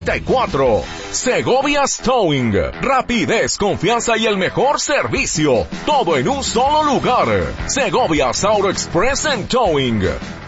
Segovia's Towing. Rapidez, confianza y el mejor servicio. Todo en un solo lugar. Segovia's Auto Express and Towing.